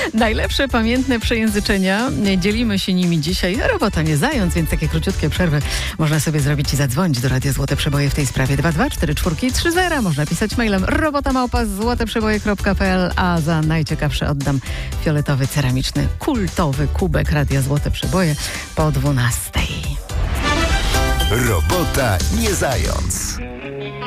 Najlepsze pamiętne przejęzyczenia. Dzielimy się nimi dzisiaj. Robota nie zając, więc takie króciutkie przerwy można sobie zrobić i zadzwonić do Radia Złote Przeboje w tej sprawie. 2244330. Można pisać mailem robota@złoteprzeboje.pl, a za najciekawsze oddam fioletowy, ceramiczny, kultowy kubek Radia Złote Przeboje po 12:00. Robota nie zając.